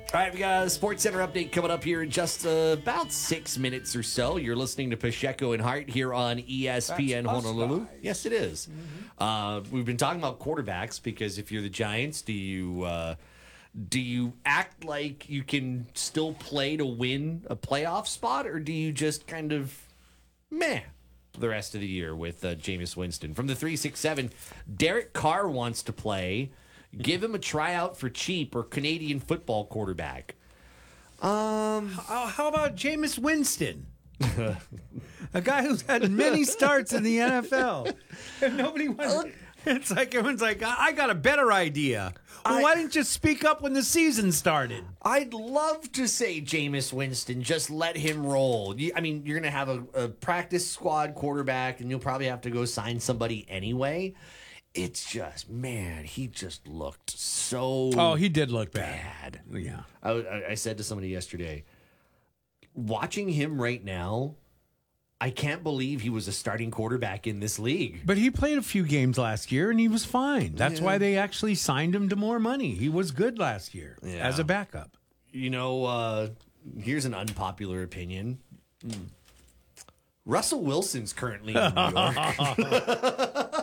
All right, we got a Sports Center update coming up here in just about 6 minutes or so. You're listening to Pacheco and Hart here on ESPN Honolulu. Yes, it is. Mm-hmm. We've been talking about quarterbacks because if you're the Giants, do you act like you can still play to win a playoff spot, or do you just kind of meh the rest of the year with Jameis Winston? From the 367, Derek Carr wants to play. Give him a tryout for cheap or Canadian football quarterback. How about Jameis Winston? A guy who's had many starts in the NFL. And nobody wants. It's like everyone's like, I got a better idea. Well, why didn't you speak up when the season started? I'd love to say Jameis Winston, just let him roll. I mean, you're going to have a practice squad quarterback, and you'll probably have to go sign somebody anyway. It's just, man, he just looked so Oh, he did look bad. Yeah. I said to somebody yesterday, watching him right now, I can't believe he was a starting quarterback in this league. But he played a few games last year, and he was fine. That's why they actually signed him to more money. He was good last year as a backup. You know, here's an unpopular opinion. Russell Wilson's currently in New York.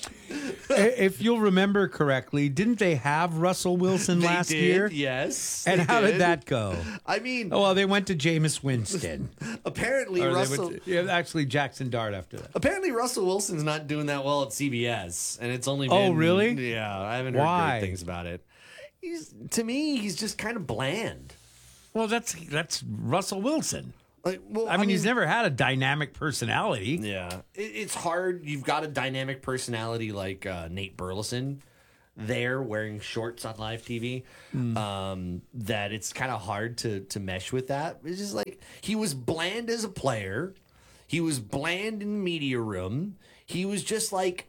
If you'll remember correctly, didn't they have Russell Wilson last year? Yes. And how did that go? I mean, well, they went to Jameis Winston. Apparently, actually Jackson Dart after that. Apparently, Russell Wilson's not doing that well at CBS, and it's only been. Oh, really? Yeah, I haven't heard great things about it. To me, he's just kind of bland. Well, that's Russell Wilson. I mean, he's never had a dynamic personality. Yeah. It's hard. You've got a dynamic personality like Nate Burleson there wearing shorts on live TV. That it's kind of hard to mesh with that. It's just like he was bland as a player. He was bland in the media room. He was just like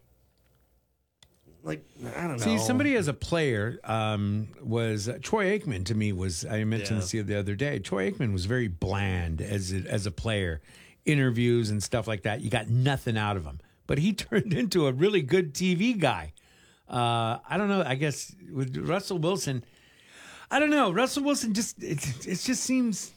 I don't know. See, somebody as a player was Troy Aikman. To me, I mentioned this the other day. Troy Aikman was very bland as a player, interviews and stuff like that. You got nothing out of him, but he turned into a really good TV guy. I don't know. I guess with Russell Wilson, I don't know. Russell Wilson just seems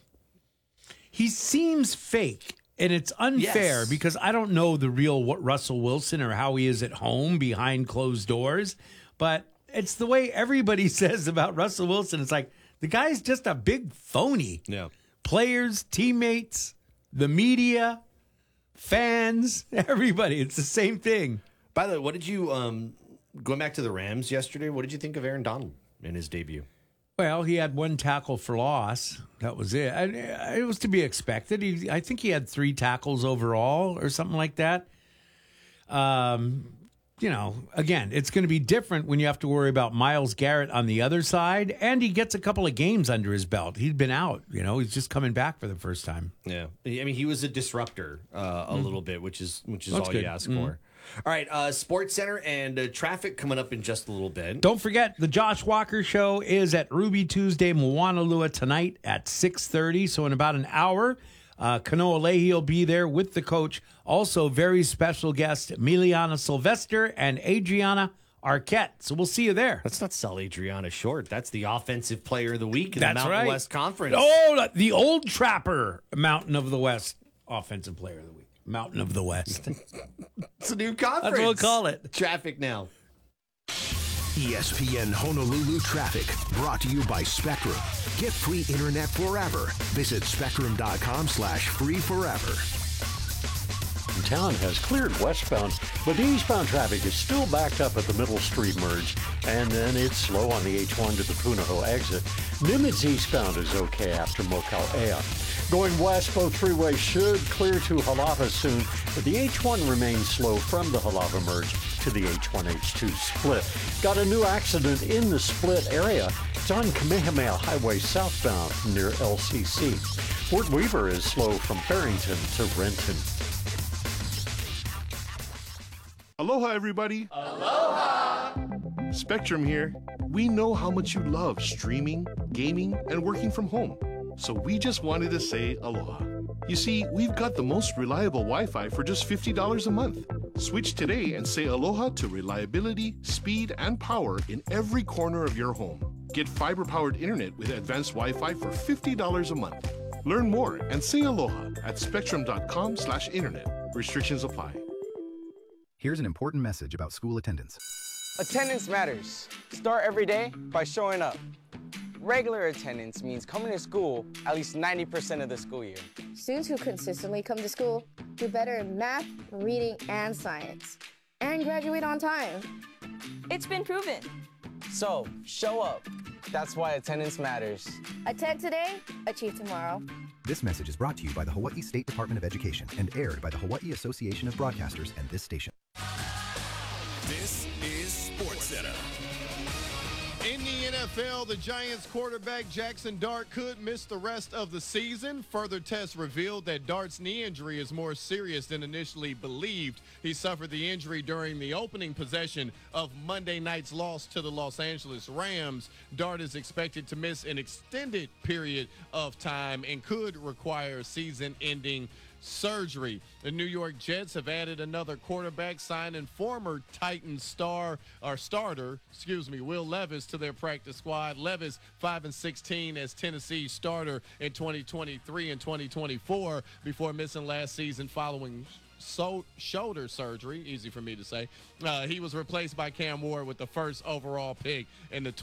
fake. And it's unfair because I don't know the real Russell Wilson or how he is at home behind closed doors. But it's the way everybody says about Russell Wilson. It's like the guy's just a big phony. Yeah. Players, teammates, the media, fans, everybody. It's the same thing. By the way, what did you, going back to the Rams yesterday, what did you think of Aaron Donald in his debut? Well, he had one tackle for loss. That was it. It was to be expected. I think he had 3 tackles overall or something like that. Again, it's going to be different when you have to worry about Myles Garrett on the other side, and he gets a couple of games under his belt. He'd been out. He's just coming back for the first time. Yeah, I mean, he was a disruptor a little bit, which is That's all good. you ask for. All right, Sports Center and traffic coming up in just a little bit. Don't forget, the Josh Walker Show is at Ruby Tuesday, Moanalua tonight at 6:30. So in about an hour, Kanoa Leahy will be there with the coach. Also, very special guest, Emiliana Sylvester and Adriana Arquette. So we'll see you there. Let's not sell Adriana short. That's the offensive player of the week in the Mountain West Conference. Oh, the old Trapper, Mountain of the West offensive player of the week. Mountain of the West. It's a new conference. That's what we'll call it. Traffic now. ESPN Honolulu Traffic, brought to you by Spectrum. Get free internet forever. Visit spectrum.com/free forever. Town has cleared westbound, but eastbound traffic is still backed up at the Middle Street merge, and then it's slow on the H1 to the Punahou exit. Nimitz eastbound is okay after Mokaʻea. Going west, both freeways should clear to Halava soon, but the H1 remains slow from the Halava merge to the H1-H2 split. Got a new accident in the split area. It's on Kamehameha Highway southbound near LCC. Fort Weaver is slow from Barrington to Renton. Aloha, everybody. Aloha! Spectrum here. We know how much you love streaming, gaming, and working from home. So we just wanted to say aloha. You see, we've got the most reliable Wi-Fi for just $50 a month. Switch today and say aloha to reliability, speed, and power in every corner of your home. Get fiber-powered internet with advanced Wi-Fi for $50 a month. Learn more and sing aloha at spectrum.com/internet. Restrictions apply. Here's an important message about school attendance. Attendance matters. Start every day by showing up. Regular attendance means coming to school at least 90% of the school year. Students who consistently come to school do better in math, reading, and science, and graduate on time. It's been proven. So, show up. That's why attendance matters. Attend today, achieve tomorrow. This message is brought to you by the Hawaii State Department of Education and aired by the Hawaii Association of Broadcasters and this station. This is SportsCenter. In the NFL, the Giants quarterback Jackson Dart could miss the rest of the season. Further tests revealed that Dart's knee injury is more serious than initially believed. He suffered the injury during the opening possession of Monday night's loss to the Los Angeles Rams. Dart is expected to miss an extended period of time and could require season-ending surgery. The New York Jets have added another quarterback, signing former Titans starter, Will Levis, to their practice squad. Levis, 5-16 as Tennessee's starter in 2023 and 2024 before missing last season following shoulder surgery. Easy for me to say. He was replaced by Cam Ward with the first overall pick in the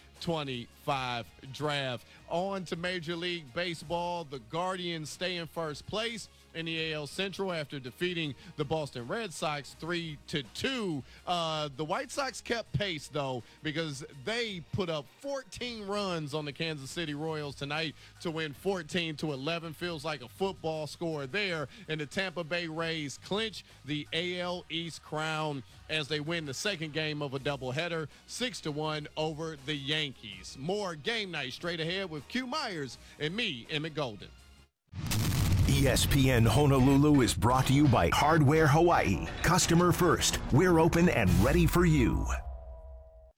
2025 draft. On to Major League Baseball. The Guardians stay in first place in the AL Central after defeating the Boston Red Sox 3-2. The White Sox kept pace, though, because they put up 14 runs on the Kansas City Royals tonight to win 14-11. Feels like a football score there. And the Tampa Bay Rays clinch the AL East crown as they win the second game of a doubleheader, 6-1 over the Yankees. More Game Night straight ahead with Q Myers and me, Emmett Golden. ESPN Honolulu is brought to you by Hardware Hawaii. Customer first. We're open and ready for you.